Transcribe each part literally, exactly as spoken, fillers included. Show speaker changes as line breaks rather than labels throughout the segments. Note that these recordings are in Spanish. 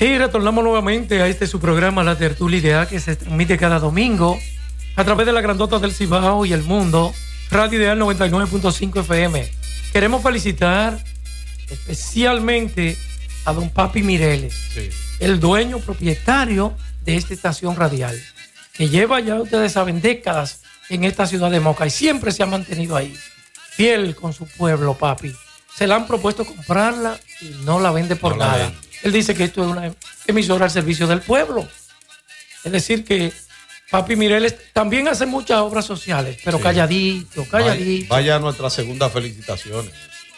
Sí, retornamos nuevamente a este su programa La Tertulia Ideal, que se transmite cada domingo a través de la grandota del Cibao y el mundo, Radio Ideal noventa y nueve punto cinco F M. Queremos felicitar especialmente a don Papi Mireles, sí, el dueño propietario de esta estación radial, que lleva ya, ustedes saben, décadas en esta ciudad de Moca y siempre se ha mantenido ahí, fiel con su pueblo, papi. Se le han propuesto comprarla y no la vende por no nada. Él dice que esto es una emisora al servicio del pueblo. Es decir, que Papi Mireles también hace muchas obras sociales, pero sí, calladito, calladito.
Vaya, vaya a nuestras segundas felicitaciones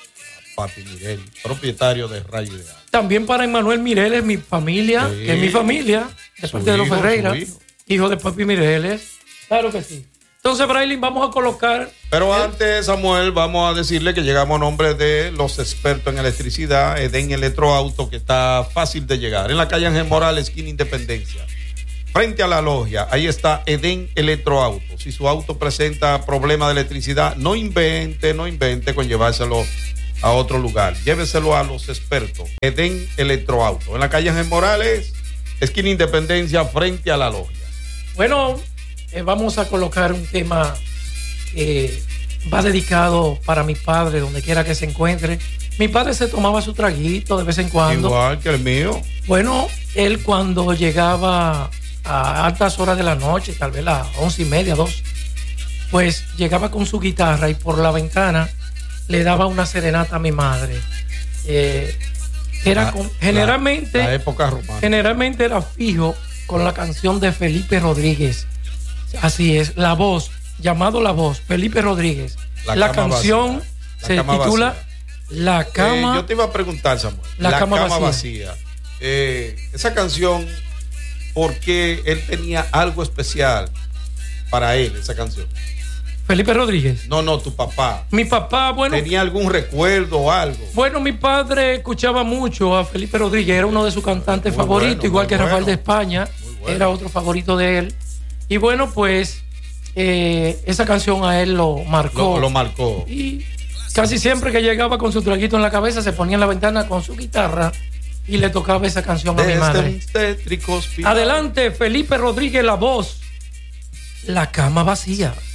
a Papi Mireles, propietario de Radio Ideal.
También para Emmanuel Mireles, mi familia, sí, que es mi familia, de parte de los Ferreira, hijo. hijo de Papi Mireles. Claro que sí. Entonces, Brailin, vamos a colocar...
Pero antes, Samuel, vamos a decirle que llegamos a nombre de los expertos en electricidad, Edén Electroauto, que está fácil de llegar. En la calle Ángel Morales, esquina Independencia. Frente a la logia, ahí está Edén Electroauto. Si su auto presenta problema de electricidad, no invente, no invente con llevárselo a otro lugar. Lléveselo a los expertos. Edén Electroauto. En la calle Ángel Morales, esquina Independencia, frente a la logia.
Bueno... Eh, vamos a colocar un tema que va dedicado para mi padre, donde quiera que se encuentre. Mi padre se tomaba su traguito de vez en cuando.
Igual que el mío.
Bueno, él cuando llegaba a altas horas de la noche, tal vez las once y media, dos, pues llegaba con su guitarra y por la ventana le daba una serenata a mi madre. Eh, era
la,
con, generalmente,
la, la época romana.
Generalmente era fijo con la canción de Felipe Rodríguez. Así es, La Voz, llamado La Voz, Felipe Rodríguez. La, la canción la se titula vacía. La Cama.
Eh, yo te iba a preguntar, Samuel.
La, la Cama,
cama
Vacía.
vacía. Eh, esa canción, ¿por qué él tenía algo especial para él, esa canción?
Felipe Rodríguez.
No, no, tu papá.
Mi papá, bueno.
¿Tenía algún recuerdo o algo?
Bueno, mi padre escuchaba mucho a Felipe Rodríguez, era uno de sus cantantes muy favoritos, bueno, igual que bueno. Rafael de España, bueno. Era otro favorito de él. Y bueno, pues eh, esa canción a él lo marcó.
Lo, lo marcó.
Y casi siempre que llegaba con su traguito en la cabeza, se ponía en la ventana con su guitarra y le tocaba esa canción a mi madre.
Tétrico hospital.
Adelante, Felipe Rodríguez, La Voz, La Cama Vacía.